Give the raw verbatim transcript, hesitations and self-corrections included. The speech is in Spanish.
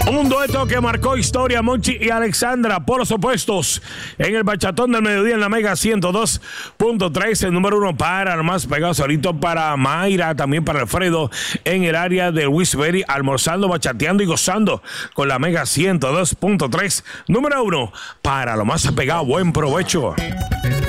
Un dueto que marcó historia, Monchi y Alexandra, por los opuestos, en el bachatón del mediodía en la Mega ciento dos punto tres, el número uno para lo más pegado solito para Mayra, también para Alfredo, en el área de Wisberry, almorzando, bachateando y gozando con la Mega ciento dos punto tres, número uno para lo más pegado. Buen provecho.